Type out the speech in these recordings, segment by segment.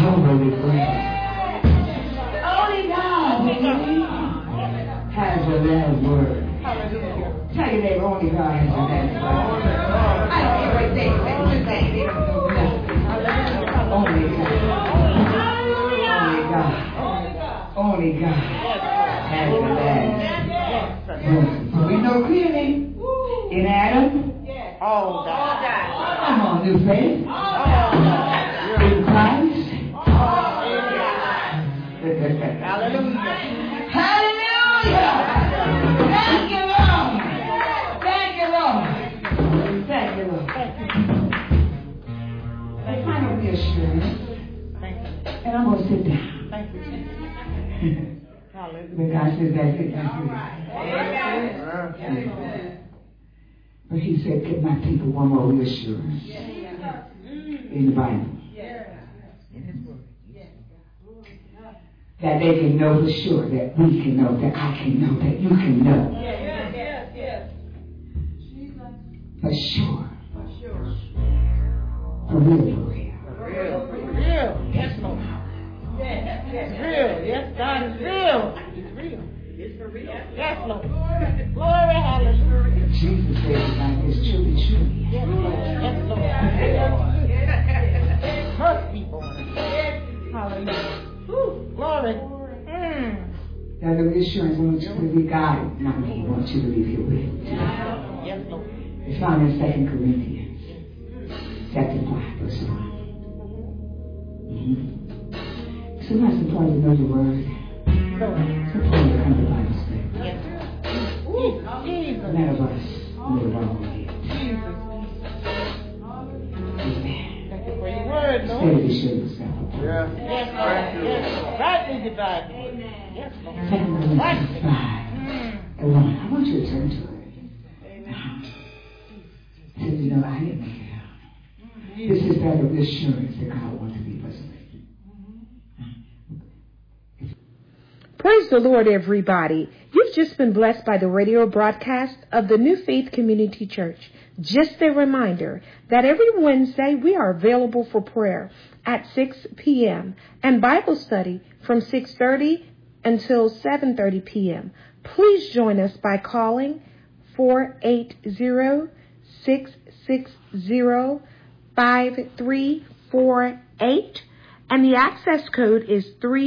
Holy God. Only God has the last word. Tell your neighbor, only God has the last word. I don't care what they say. Only God. Only God has the last word. We know clearly in Adam. All died. Come on, new faith. In Christ. Hallelujah. Hallelujah. Thank you, Lord. Thank you, Lord. Thank you, Lord. A final reassurance. And I'm going to sit down. Thank you. But God says that's it. But he said, give my people one more reassurance in the Bible. That they can know for sure, that we can know, that I can know, that you can know. For sure. For real, for real. Real. Yes, Lord. It's real. Yes, God is real. It's real. It's for real. Yes, Lord. Glory, hallelujah. Jesus said tonight, it's truly true. Yes, Lord. Yes, Lord. Must be born. Hallelujah. Glory. That the reassurance, I want you to believe God, not me, I want you to believe your will. Yes, Lord. It's found in 2 Corinthians, chapter 5, verse 1. Sometimes it's important to know the word. Sometimes you come to Bible study. Yes. Jesus. None of us know the wrong way. Jesus. Amen. Thank you for your word, Lord. Steady to show yourself. Yes, Lord. Yes, Lord. Rightly divided. Yes, Lord. 2 Corinthians 5 and 1. I want you to turn to it. So you know, I didn't make it out. This is that reassurance that God wants to be present. Praise the Lord, everybody. You've just been blessed by the radio broadcast of the New Faith Community Church. Just a reminder that every Wednesday we are available for prayer at 6 p.m. and Bible study from 6:30 until 7:30 p.m. Please join us by calling 480-660-5348, and the access code is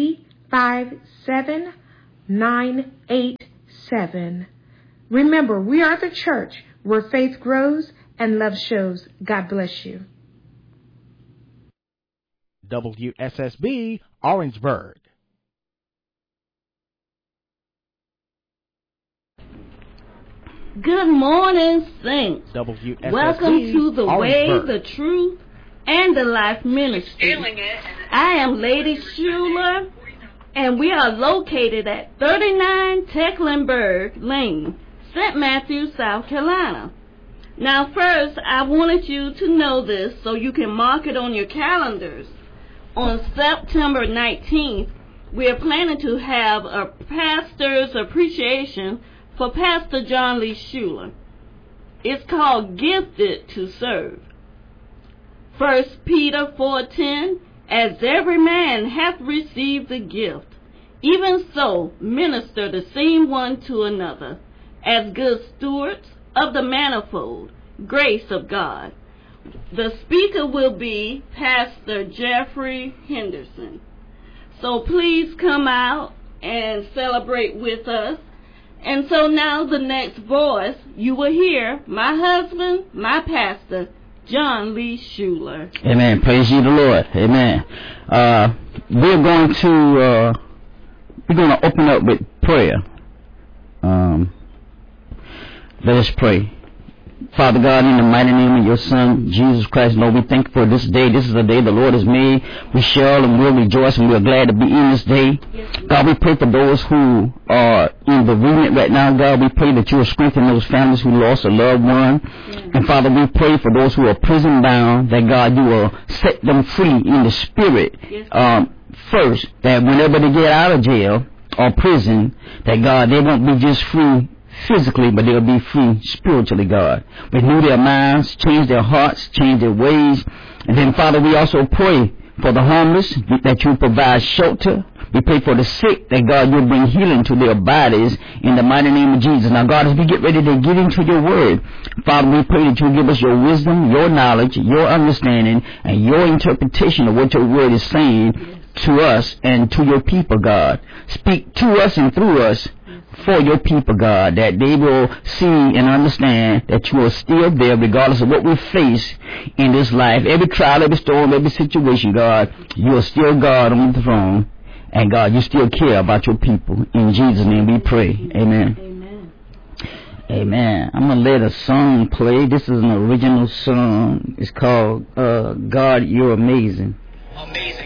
357-987. Remember, we are the church where faith grows and love shows. God bless you. WSSB, Orangeburg. Good morning, saints. WSSB, Welcome to the Orangeburg. Way, the Truth, and the Life Ministry. I am Lady Schuler, and we are located at 39 Tecklenburg Lane, St. Matthews, South Carolina. Now, first, I wanted you to know this so you can mark it on your calendars. On September 19th, we are planning to have a pastor's appreciation for Pastor John Lee Schuler. It's called Gifted to Serve. 1 Peter 4:10, as every man hath received a gift, even so minister the same one to another, as good stewards of the manifold grace of God. The speaker will be Pastor Jeffrey Henderson. So please come out and celebrate with us. And so now the next voice you will hear, my husband, my pastor, John Lee Schuler. Amen. Praise ye the Lord. Amen. We're going to open up with prayer. Let us pray. Father God, in the mighty name of your Son, Jesus Christ, Lord, we thank you for this day. This is the day the Lord has made. We shall and will rejoice, and we are glad to be in this day. God, we pray for those who are in bereavement right now. God, we pray that you will strengthen those families who lost a loved one. And Father, we pray for those who are prison bound, that God, you will set them free in the spirit. First, that whenever they get out of jail or prison, that God, they won't be just free physically, but they'll be free spiritually, God. Renew their minds, change their hearts, change their ways. And then, Father, we also pray for the homeless, that you provide shelter. We pray for the sick, that God, you'll bring healing to their bodies in the mighty name of Jesus. Now, God, as we get ready to get into your word, Father, we pray that you'll give us your wisdom, your knowledge, your understanding, and your interpretation of what your word is saying to us and to your people, God. Speak to us and through us for your people, God, that they will see and understand that you are still there regardless of what we face in this life. Every trial, every storm, every situation, God, you are still God on the throne. And God, you still care about your people. In Jesus' name we pray. Amen. Amen. Amen. I'm going to let a song play. This is an original song. It's called God, You're Amazing. Amazing.